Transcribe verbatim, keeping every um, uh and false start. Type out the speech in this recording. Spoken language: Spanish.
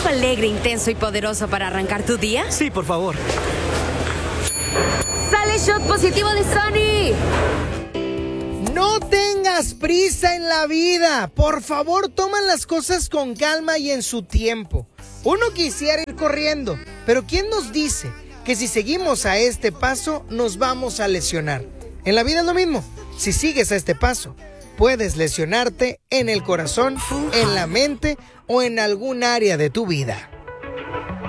algo alegre, intenso y poderoso para arrancar tu día? Sí, por favor. ¡Sale shot positivo de Sony! No tengas prisa en la vida. Por favor, toma las cosas con calma y en su tiempo. Uno quisiera ir corriendo, pero ¿quién nos dice que si seguimos a este paso nos vamos a lesionar? En la vida es lo mismo. Si sigues a este paso, puedes lesionarte en el corazón, en la mente o en algún área de tu vida.